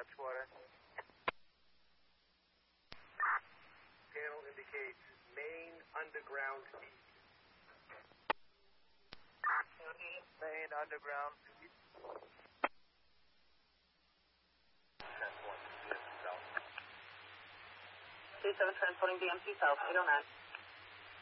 Dutchwater. Panel indicates main underground feed. Main underground feed. 37 transporting DMC South, 809.